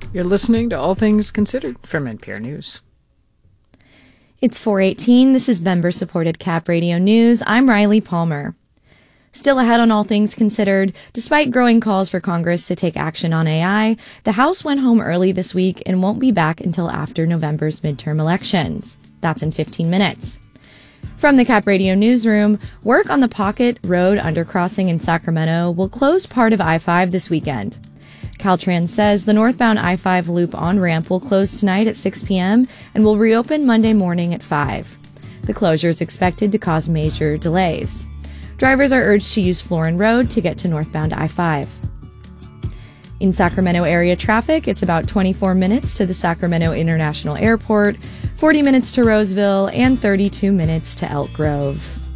You're listening to All Things Considered from NPR News. It's 4:18. This is member-supported Cap Radio News. I'm Riley Palmer. Still ahead on All Things Considered, despite growing calls for Congress to take action on AI, the House went home early this week and won't be back until after November's midterm elections. That's in 15 minutes. From the Cap Radio Newsroom, work on the Pocket Road undercrossing in Sacramento will close part of I-5 this weekend. Caltrans says the northbound I-5 loop on-ramp will close tonight at 6 p.m. and will reopen Monday morning at 5. The closure is expected to cause major delays. Drivers are urged to use Florin Road to get to northbound I-5. In Sacramento area traffic, it's about 24 minutes to the Sacramento International Airport, 40 minutes to Roseville, and 32 minutes to Elk Grove.